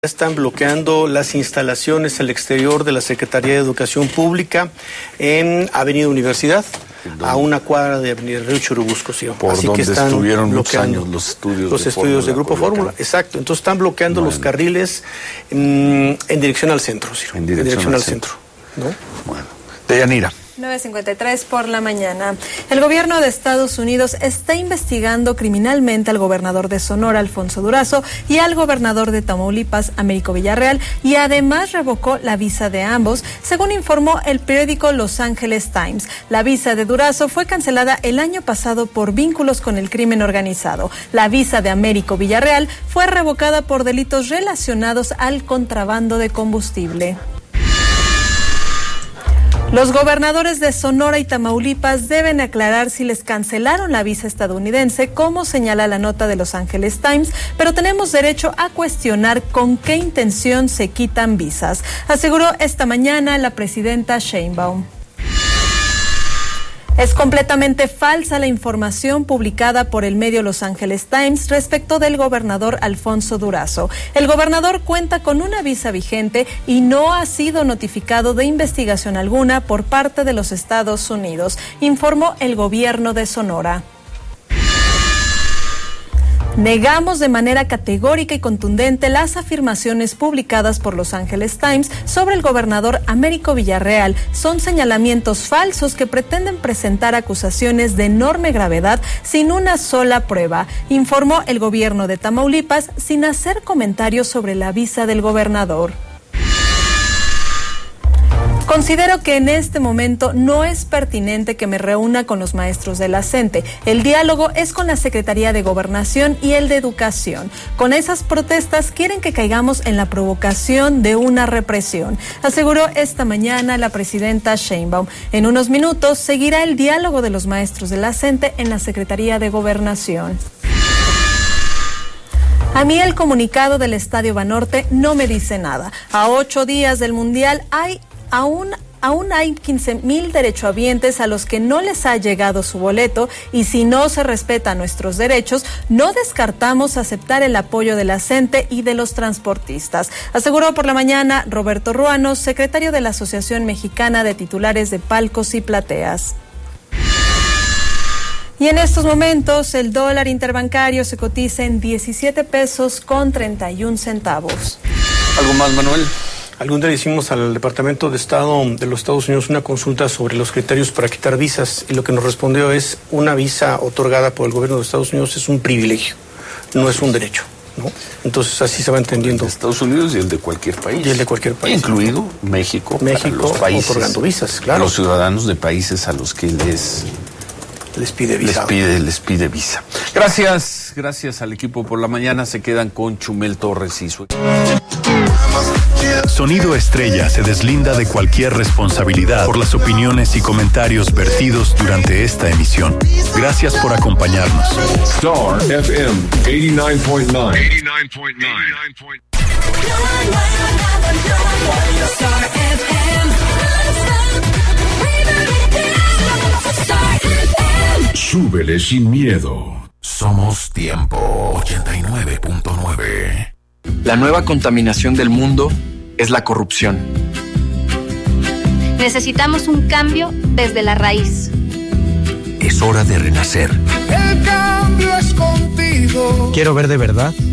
Están bloqueando las instalaciones al exterior de la Secretaría de Educación Pública en Avenida Universidad, a una cuadra de Avenida Río Churubusco, sí. Por Así donde que están estuvieron muchos años los estudios de Grupo Fórmula. Exacto, entonces están bloqueando los carriles en dirección al centro, Ciro. En dirección al centro, ¿no? Bueno, Deyanira. 9:53 por la mañana. El gobierno de Estados Unidos está investigando criminalmente al gobernador de Sonora, Alfonso Durazo, y al gobernador de Tamaulipas, Américo Villarreal, y además revocó la visa de ambos, según informó el periódico Los Angeles Times. La visa de Durazo fue cancelada el año pasado por vínculos con el crimen organizado. La visa de Américo Villarreal fue revocada por delitos relacionados al contrabando de combustible. Los gobernadores de Sonora y Tamaulipas deben aclarar si les cancelaron la visa estadounidense, como señala la nota de Los Angeles Times, pero tenemos derecho a cuestionar con qué intención se quitan visas, aseguró esta mañana la presidenta Sheinbaum. Es completamente falsa la información publicada por el medio Los Angeles Times respecto del gobernador Alfonso Durazo. El gobernador cuenta con una visa vigente y no ha sido notificado de investigación alguna por parte de los Estados Unidos, informó el gobierno de Sonora. Negamos de manera categórica y contundente las afirmaciones publicadas por Los Angeles Times sobre el gobernador Américo Villarreal. Son señalamientos falsos que pretenden presentar acusaciones de enorme gravedad sin una sola prueba, informó el gobierno de Tamaulipas sin hacer comentarios sobre la visa del gobernador. Considero que en este momento no es pertinente que me reúna con los maestros de la CENTE. El diálogo es con la Secretaría de Gobernación y el de Educación. Con esas protestas quieren que caigamos en la provocación de una represión, aseguró esta mañana la presidenta Sheinbaum. En unos minutos seguirá el diálogo de los maestros de la CENTE en la Secretaría de Gobernación. A mí el comunicado del Estadio Banorte no me dice nada. A 8 días del Mundial Aún hay 15,000 derechohabientes a los que no les ha llegado su boleto, y si no se respetan nuestros derechos, no descartamos aceptar el apoyo de la CENTE y de los transportistas, aseguró por la mañana Roberto Ruano, secretario de la Asociación Mexicana de Titulares de Palcos y Plateas. Y en estos momentos el dólar interbancario se cotiza en 17 pesos con 31 centavos. ¿Algo más, Manuel? Algún día hicimos al Departamento de Estado de los Estados Unidos una consulta sobre los criterios para quitar visas, y lo que nos respondió es: una visa otorgada por el gobierno de Estados Unidos es un privilegio, no es un derecho, ¿no? Entonces así se va entendiendo. El de Estados Unidos y el de cualquier país. Y el de cualquier país. Incluido México, para los países, otorgando visas, claro. A los ciudadanos de países a los que les pide visa. Les pide visa. Gracias al equipo por la mañana. Se quedan con Chumel Torres y su... Sonido Estrella se deslinda de cualquier responsabilidad por las opiniones y comentarios vertidos durante esta emisión. Gracias por acompañarnos. Star FM 89.9. Súbele sin miedo. Somos Tiempo 89.9. La nueva contaminación del mundo es la corrupción. Necesitamos un cambio desde la raíz. Es hora de renacer. El cambio es contigo. Quiero ver de verdad